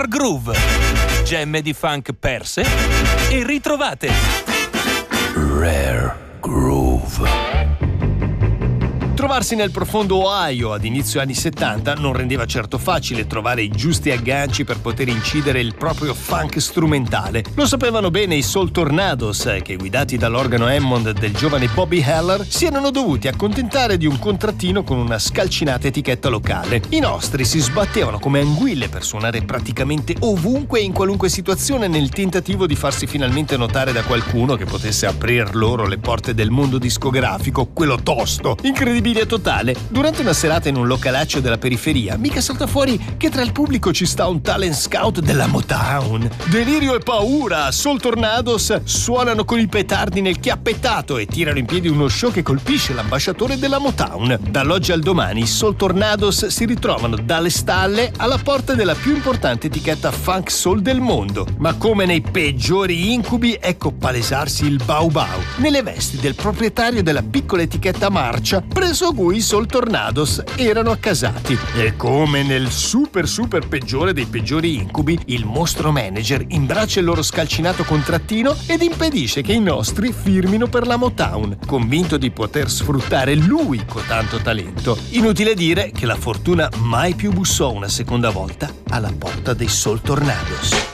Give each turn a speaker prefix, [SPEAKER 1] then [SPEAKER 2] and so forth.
[SPEAKER 1] Rare Groove. Gemme di funk perse e ritrovate. Rare Groove.
[SPEAKER 2] Trovarsi nel profondo Ohio ad inizio anni 70 non rendeva certo facile trovare i giusti agganci per poter incidere il proprio funk strumentale. Lo sapevano bene i Soul Tornadoes, che guidati dall'organo Hammond del giovane Bobby Heller si erano dovuti accontentare di un contrattino con una scalcinata etichetta locale. I nostri si sbattevano come anguille per suonare praticamente ovunque e in qualunque situazione nel tentativo di farsi finalmente notare da qualcuno che potesse aprir loro le porte del mondo discografico, quello tosto, incredibile totale. Durante una serata in un localaccio della periferia, mica salta fuori che tra il pubblico ci sta un talent scout della Motown. Delirio e paura, Soul Tornadoes suonano con i petardi nel chiappettato e tirano in piedi uno show che colpisce l'ambasciatore della Motown. Dall'oggi al domani i Soul Tornadoes si ritrovano dalle stalle alla porta della più importante etichetta funk soul del mondo. Ma come nei peggiori incubi, ecco palesarsi il Bau Bau nelle vesti del proprietario della piccola etichetta Marcia, preso cui i Soul Tornadoes erano accasati. E come nel super peggiore dei peggiori incubi, il mostro manager imbraccia il loro scalcinato contrattino ed impedisce che i nostri firmino per la Motown, convinto di poter sfruttare lui con tanto talento. Inutile dire che la fortuna mai più bussò una seconda volta alla porta dei Soul Tornadoes.